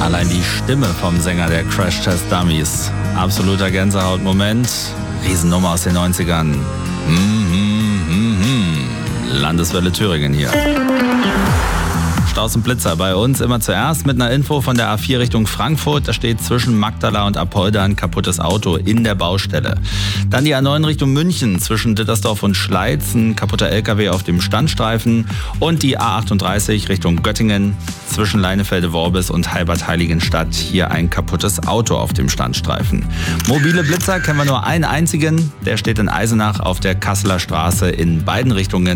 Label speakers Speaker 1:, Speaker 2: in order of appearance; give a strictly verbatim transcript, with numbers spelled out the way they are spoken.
Speaker 1: Allein die Stimme vom Sänger der Crash Test Dummies. Absoluter Gänsehautmoment. Riesennummer aus den neunzigern. Mm, mm, mm, mm. Landeswelle Thüringen hier. Staus und Blitzer bei uns immer zuerst mit einer Info von der A vier Richtung Frankfurt. Da steht zwischen Magdala und Apolda ein kaputtes Auto in der Baustelle. Dann die A neun Richtung München zwischen Dittersdorf und Schleiz, ein kaputter L K W auf dem Standstreifen. Und die A achtunddreißig Richtung Göttingen zwischen Leinefelde-Worbis und Heilbad-Heiligenstadt. Hier ein kaputtes Auto auf dem Standstreifen. Mobile Blitzer kennen wir nur einen einzigen. Der steht in Eisenach auf der Kasseler Straße in beiden Richtungen.